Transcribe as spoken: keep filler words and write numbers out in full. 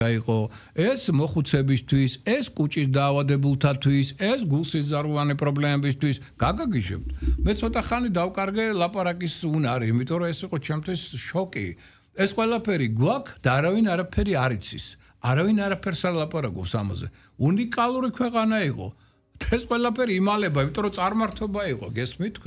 იყო ეს მოხუცებისთვის, ეს კუჭის დაავადებულთათვის, ეს გულსიზარვანი პრობლემებისთვის გაგაგიჟებთ. მე ცოტა ხანი დავკარგე ლაპარაკის უნარი, იმიტომ რომ ეს იყო ჩემთვის შოკი. ეს ყველაფერი გვაქვს და არავინ არაფერი არ იცის. არავინ არაფერს არ ლაპარაკობს ამაზე. უნიკალური ქვეყანა იყო. ეს ყველაფერი იმალება, იმიტომ რომ წარმართობა იყო, გესმით?